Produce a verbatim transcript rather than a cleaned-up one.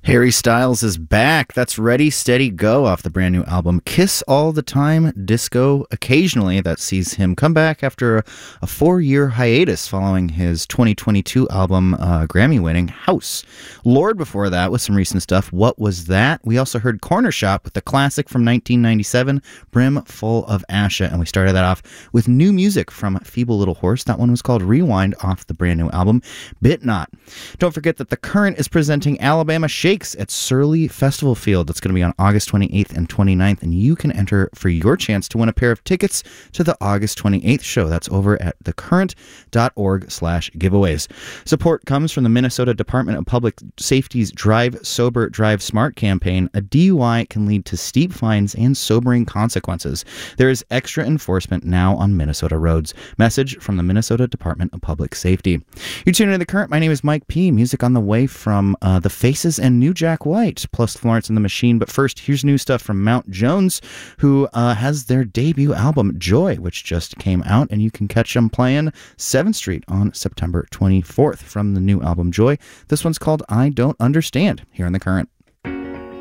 Harry Styles is back. That's Ready, Steady, Go off the brand new album Kiss All the Time, Disco Occasionally. That sees him come back after a, a four-year hiatus following his twenty twenty-two album, uh, Grammy-winning House. Lorde before that with some recent stuff. What Was That? We also heard Corner Shop with the classic from nineteen ninety-seven, Brim Full of Asha. And we started that off with new music from Feeble Little Horse. That one was called Rewind off the brand new album, Bit Not. Don't forget that The Current is presenting Alabama Shakes at Surly Festival Field. That's going to be on August twenty-eighth and twenty-ninth, and you can enter for your chance to win a pair of tickets to the August twenty-eighth show. That's over at thecurrent.org slash giveaways. Support comes from the Minnesota Department of Public Safety's Drive Sober, Drive Smart campaign. A D U I can lead to steep fines and sobering consequences. There is extra enforcement now on Minnesota roads. Message from the Minnesota Department of Public Safety. You're tuning in to The Current. My name is Mike P. Music on the way from uh, The Faces and New Jack White, plus Florence and the Machine. But first, here's new stuff from Mount Jones, who uh, has their debut album, Joy, which just came out, and you can catch them playing seventh Street on September twenty-fourth from the new album, Joy. This one's called I Don't Understand, here in The Current.